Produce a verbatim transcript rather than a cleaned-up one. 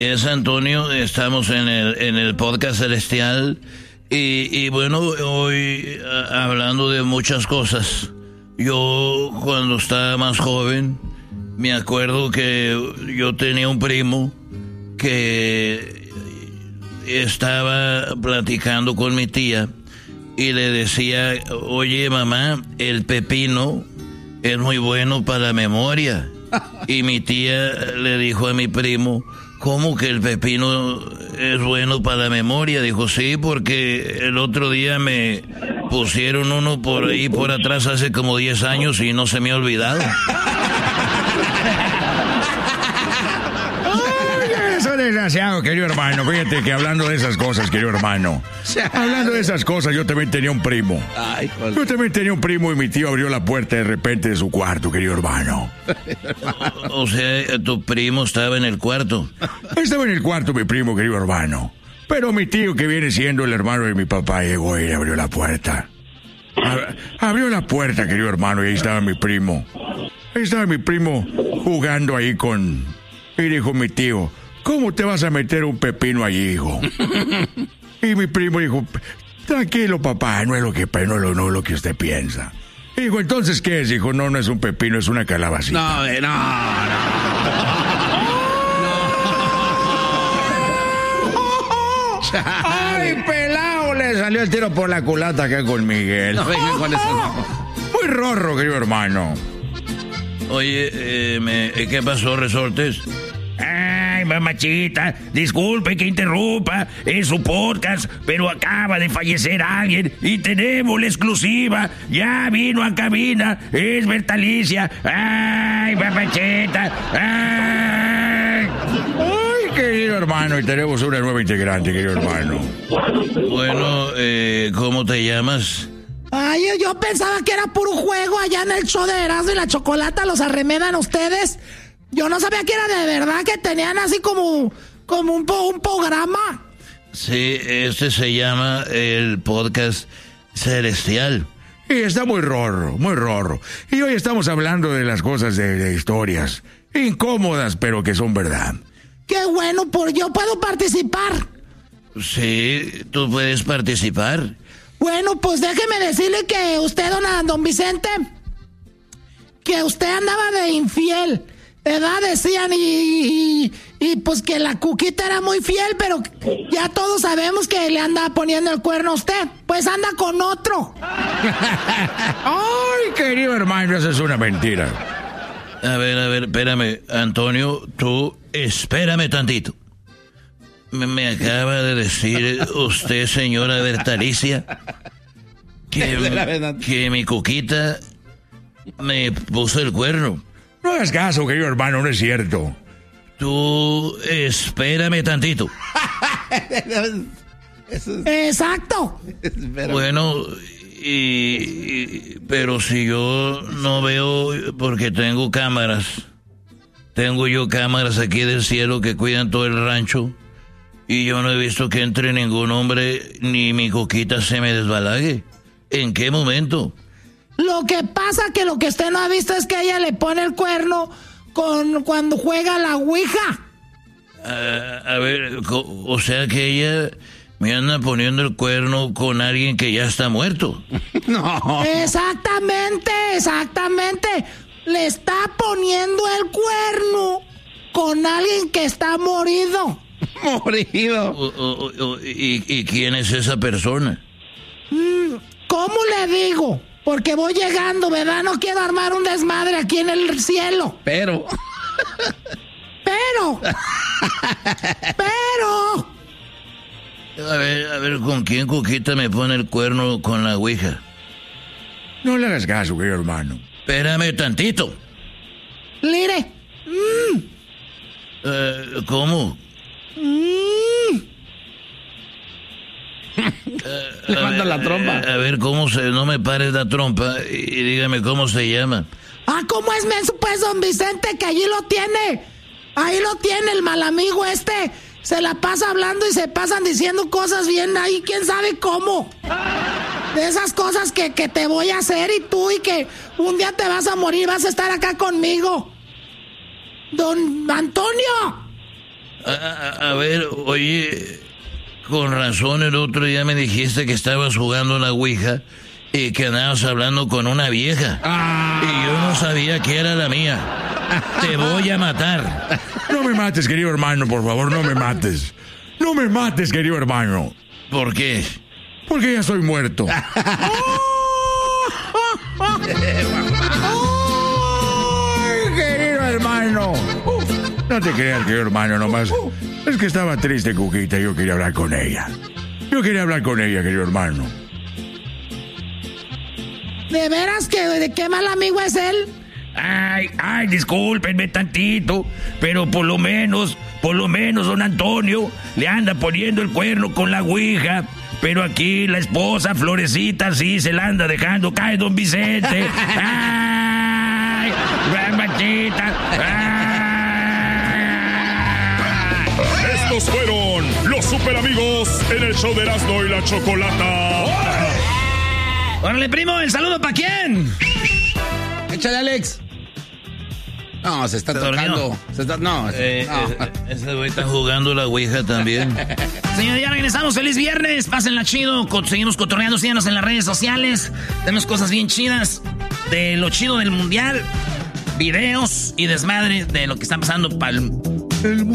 Es Antonio, estamos en el, en el podcast celestial y, y bueno, hoy a, hablando de muchas cosas. Yo cuando estaba más joven, me acuerdo que yo tenía un primo que estaba platicando con mi tía y le decía, oye mamá, el pepino es muy bueno para la memoria. Y mi tía le dijo a mi primo, ¿cómo que el pepino es bueno para la memoria? Dijo, sí, porque el otro día me pusieron uno por ahí por atrás hace como diez años y no se me ha olvidado. Eso es desgraciado, querido hermano. Fíjate que hablando de esas cosas, querido hermano, hablando de esas cosas, yo también tenía un primo. Ay, yo también tenía un primo y mi tío abrió la puerta de repente de su cuarto, querido hermano. O sea, tu primo estaba en el cuarto. Estaba en el cuarto mi primo, querido hermano. Pero mi tío, que viene siendo el hermano de mi papá, llegó y le abrió la puerta. Ab- abrió la puerta, querido hermano, y ahí estaba mi primo. Ahí estaba mi primo jugando ahí con... Y dijo mi tío, ¿cómo te vas a meter un pepino allí, hijo? Y mi primo dijo, tranquilo, papá, no es lo que, no es lo, no es lo que usted piensa. Y dijo, ¿entonces qué es? Dijo, no, no es un pepino, es una calabacita. No, no, no. ¡Ay, pelao! Le salió el tiro por la culata acá con Miguel. No vengan con eso, no. Muy rorro, querido hermano. Oye, eh, me, ¿qué pasó, Resortes? Ay, mamachita, disculpe que interrumpa, es su podcast, pero acaba de fallecer alguien y tenemos la exclusiva. Ya vino a cabina, es Bertalicia. Ay, mamachita, ay. Ay, querido hermano, y tenemos una nueva integrante, querido hermano. Bueno, eh, ¿cómo te llamas? Ay, yo pensaba que era puro juego allá en el show de Erasmo y la Chocolata, los arremedan ustedes. Yo no sabía que era de verdad, que tenían así como, como un, po, un programa. Sí, este se llama el podcast celestial. Y está muy rorro, muy rorro. Y hoy estamos hablando de las cosas de, de historias incómodas, pero que son verdad. Qué bueno, por yo puedo participar. Sí, tú puedes participar. Bueno, pues déjeme decirle que usted, don, don Vicente, que usted andaba de infiel, ¿verdad? Decían, y, y, y pues que la Cuquita era muy fiel, pero ya todos sabemos que le anda poniendo el cuerno a usted. Pues anda con otro. Ay, querido hermano, eso es una mentira. A ver, a ver, espérame, Antonio, tú espérame tantito. Me, me acaba de decir usted, señora Bertalicia, que, que mi Cuquita me puso el cuerno. No hagas caso, querido hermano, no es cierto. Tú espérame tantito. Exacto. Bueno, y, y pero si yo no veo, porque tengo cámaras, tengo yo cámaras aquí del cielo que cuidan todo el rancho. Y yo no he visto que entre ningún hombre ni mi Coquita se me desbalague. ¿En qué momento? Lo que pasa que lo que usted no ha visto es que ella le pone el cuerno con cuando juega la ouija. Uh, a ver, o sea que ella me anda poniendo el cuerno con alguien que ya está muerto. No. Exactamente, exactamente. Le está poniendo el cuerno con alguien que está morido. Morido. O, o, o, y, ¿Y quién es esa persona? Mm, ¿Cómo le digo? Porque voy llegando, ¿verdad? No quiero armar un desmadre aquí en el cielo. Pero. Pero. Pero. A ver, a ver, ¿con quién Cuquita me pone el cuerno con la ouija? No le hagas caso, querido hermano. Espérame tantito. Lire. Mm. Uh, ¿Cómo? Mm. Le manda la trompa. A ver, ¿cómo se...? No me pares la trompa y dígame cómo se llama. Ah, ¿cómo es menso, pues, don Vicente? Que allí lo tiene. Ahí lo tiene el mal amigo este. Se la pasa hablando y se pasan diciendo cosas bien ahí, quién sabe cómo. De esas cosas que, que te voy a hacer y tú y que un día te vas a morir, vas a estar acá conmigo. Don Antonio. A, a, a ver, oye, con razón el otro día me dijiste que estabas jugando una ouija y que andabas hablando con una vieja. Ah. Y yo no sabía que era la mía. Te voy a matar. No me mates, querido hermano, por favor, no me mates. No me mates, querido hermano. ¿Por qué? Porque ya soy muerto. ¡Ay, querido hermano! No te creas, querido hermano, nomás. Es que estaba triste, Cuquita, y yo quería hablar con ella. Yo quería hablar con ella, querido hermano. ¿De veras que de qué mal amigo es él? Ay, ay, discúlpenme tantito, pero por lo menos, por lo menos don Antonio le anda poniendo el cuerno con la ouija. Pero aquí la esposa Florecita sí se la anda dejando caer, don Vicente. ¡Ay! ¡Machita! ¡Ay! Estos fueron los super amigos en el show de Erasmo y la Chocolata. Órale, primo, ¿el saludo para quién? Échale, Alex. No, se está ¿Se tocando. durmió? Se está, no, Eh, no. eh, ese güey está jugando la ouija también. Señores, ya regresamos. Feliz viernes. Pásenla chido. Co- Seguimos cotorreando. Síganos en las redes sociales. Tenemos cosas bien chidas de lo chido del mundial. Videos y desmadre de lo que está pasando para el